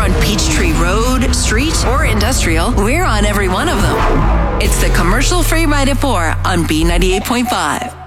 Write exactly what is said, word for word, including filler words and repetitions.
on Peachtree Road, Street, or Industrial, we're on every one of them. It's the commercial-free Ride at four on B ninety-eight point five.